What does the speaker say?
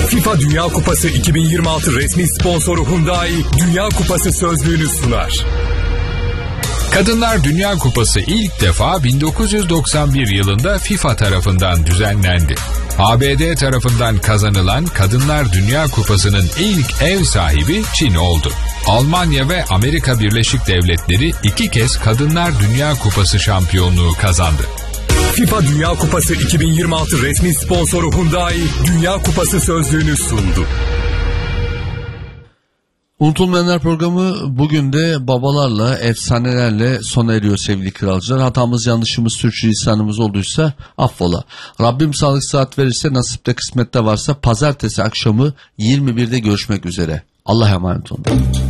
FIFA Dünya Kupası 2026 resmi sponsoru Hyundai Dünya Kupası sözlüğünü sunar. Kadınlar Dünya Kupası ilk defa 1991 yılında FIFA tarafından düzenlendi. ABD tarafından kazanılan Kadınlar Dünya Kupası'nın ilk ev sahibi Çin oldu. Almanya ve Amerika Birleşik Devletleri 2 kez Kadınlar Dünya Kupası şampiyonluğu kazandı. FIFA Dünya Kupası 2026 resmi sponsoru Hyundai Dünya Kupası sözlüğünü sundu. Unutulmayanlar programı bugün de babalarla, efsanelerle sona eriyor sevgili kralcılar. Hatamız, yanlışımız, sürçülisanımız olduysa affola. Rabbim sağlık sıhhat verirse, nasipte kısmette varsa pazartesi akşamı 21'de görüşmek üzere. Allah'a emanet olun.